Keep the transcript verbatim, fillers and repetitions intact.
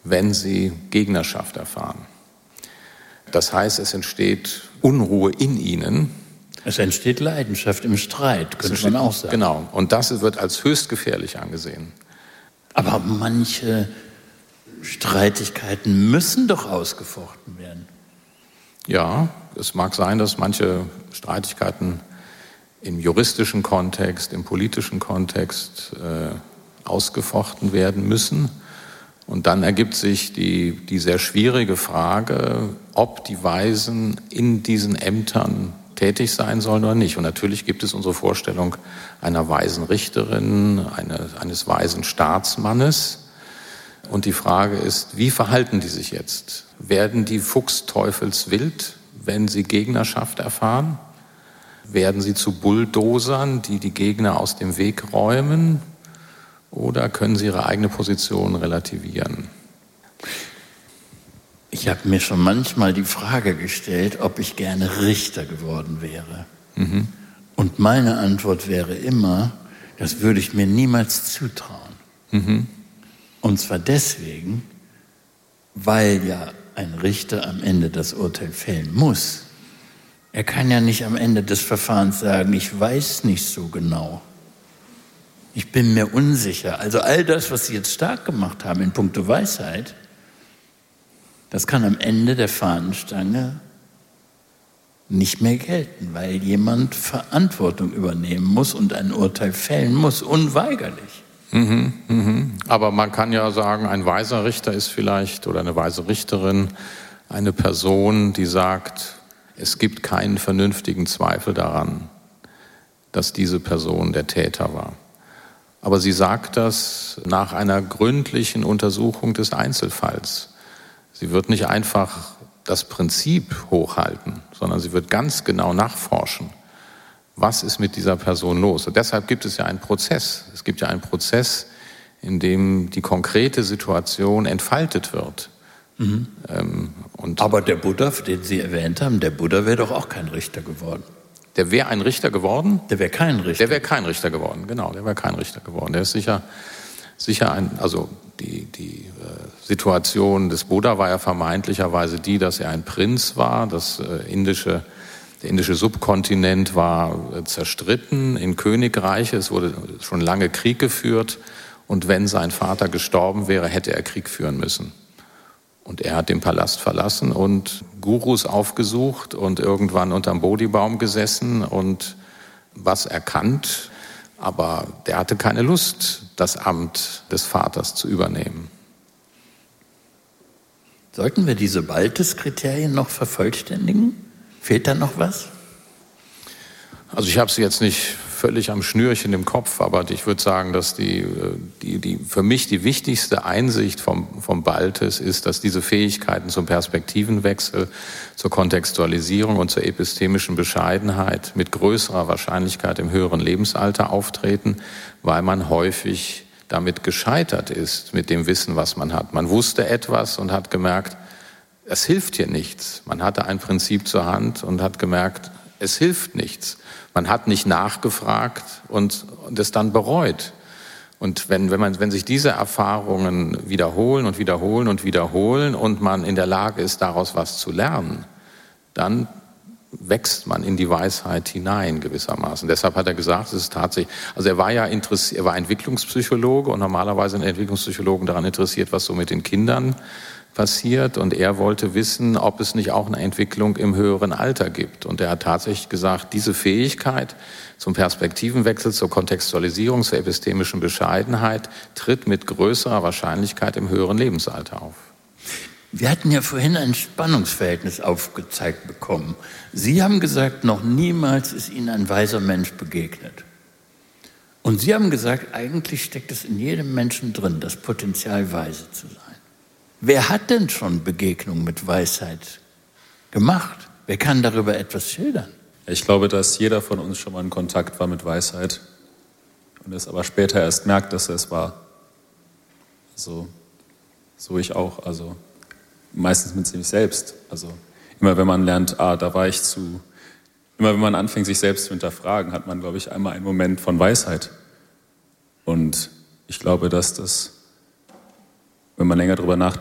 wenn sie Gegnerschaft erfahren. Das heißt, es entsteht Unruhe in ihnen. Es entsteht Leidenschaft im Streit, könnte man auch sagen. Genau, und das wird als höchst gefährlich angesehen. Aber manche Streitigkeiten müssen doch ausgefochten werden. Ja, es mag sein, dass manche Streitigkeiten im juristischen Kontext, im politischen Kontext äh, ausgefochten werden müssen. Und dann ergibt sich die, die sehr schwierige Frage, ob die Waisen in diesen Ämtern tätig sein sollen oder nicht. Und natürlich gibt es unsere Vorstellung einer weisen Richterin, eine, eines weisen Staatsmannes. Und die Frage ist, wie verhalten die sich jetzt? Werden die fuchsteufelswild, wenn sie Gegnerschaft erfahren? Werden sie zu Bulldozern, die die Gegner aus dem Weg räumen? Oder können sie ihre eigene Position relativieren? Ich habe mir schon manchmal die Frage gestellt, ob ich gerne Richter geworden wäre. Mhm. Und meine Antwort wäre immer, das würde ich mir niemals zutrauen. Mhm. Und zwar deswegen, weil ja ein Richter am Ende das Urteil fällen muss. Er kann ja nicht am Ende des Verfahrens sagen, ich weiß nicht so genau. Ich bin mir unsicher. Also all das, was Sie jetzt stark gemacht haben in puncto Weisheit, das kann am Ende der Fahnenstange nicht mehr gelten, weil jemand Verantwortung übernehmen muss und ein Urteil fällen muss, unweigerlich. Mhm, mhm. Aber man kann ja sagen, ein weiser Richter ist vielleicht, oder eine weise Richterin, eine Person, die sagt, es gibt keinen vernünftigen Zweifel daran, dass diese Person der Täter war. Aber sie sagt das nach einer gründlichen Untersuchung des Einzelfalls. Sie wird nicht einfach das Prinzip hochhalten, sondern sie wird ganz genau nachforschen. Was ist mit dieser Person los? Und deshalb gibt es ja einen Prozess. Es gibt ja einen Prozess, in dem die konkrete Situation entfaltet wird. Mhm. Ähm, und Aber der Buddha, den Sie erwähnt haben, der Buddha wäre doch auch kein Richter geworden. Der wäre ein Richter geworden? Der wäre kein Richter. Der wäre kein Richter geworden, genau. Der wäre kein Richter geworden. Der ist sicher, sicher ein, also die, die äh, Situation des Buddha war ja vermeintlicherweise die, dass er ein Prinz war. Das äh, indische, der indische Subkontinent war äh, zerstritten in Königreiche. Es wurde schon lange Krieg geführt. Und wenn sein Vater gestorben wäre, hätte er Krieg führen müssen. Und er hat den Palast verlassen und Gurus aufgesucht und irgendwann unterm Bodhibaum gesessen und was erkannt. Aber der hatte keine Lust, das Amt des Vaters zu übernehmen. Sollten wir diese Baltes-Kriterien noch vervollständigen? Fehlt da noch was? Also ich habe sie jetzt nicht völlig am Schnürchen im Kopf, aber ich würde sagen, dass die, die, die für mich die wichtigste Einsicht vom, vom Baltes ist, dass diese Fähigkeiten zum Perspektivenwechsel, zur Kontextualisierung und zur epistemischen Bescheidenheit mit größerer Wahrscheinlichkeit im höheren Lebensalter auftreten, weil man häufig damit gescheitert ist, mit dem Wissen, was man hat. Man wusste etwas und hat gemerkt, es hilft hier nichts. Man hatte ein Prinzip zur Hand und hat gemerkt, es hilft nichts. Man hat nicht nachgefragt und, und es dann bereut. Und wenn, wenn, man, wenn sich diese Erfahrungen wiederholen und wiederholen und wiederholen und man in der Lage ist, daraus was zu lernen, dann wächst man in die Weisheit hinein gewissermaßen. Deshalb hat er gesagt, es ist tatsächlich, also er war ja interessiert, er war Entwicklungspsychologe und normalerweise sind Entwicklungspsychologen daran interessiert, was so mit den Kindern passiert, und er wollte wissen, ob es nicht auch eine Entwicklung im höheren Alter gibt. Und er hat tatsächlich gesagt, diese Fähigkeit zum Perspektivenwechsel, zur Kontextualisierung, zur epistemischen Bescheidenheit tritt mit größerer Wahrscheinlichkeit im höheren Lebensalter auf. Wir hatten ja vorhin ein Spannungsverhältnis aufgezeigt bekommen. Sie haben gesagt, noch niemals ist Ihnen ein weiser Mensch begegnet. Und Sie haben gesagt, eigentlich steckt es in jedem Menschen drin, das Potenzial, weise zu sein. Wer hat denn schon Begegnungen mit Weisheit gemacht? Wer kann darüber etwas schildern? Ich glaube, dass jeder von uns schon mal in Kontakt war mit Weisheit und es aber später erst merkt, dass er es war. Also, so ich auch. Also meistens mit sich selbst. Also immer wenn man lernt, ah, da war ich zu... Immer wenn man anfängt, sich selbst zu hinterfragen, hat man, glaube ich, einmal einen Moment von Weisheit. Und ich glaube, dass das, wenn man länger darüber nachdenkt,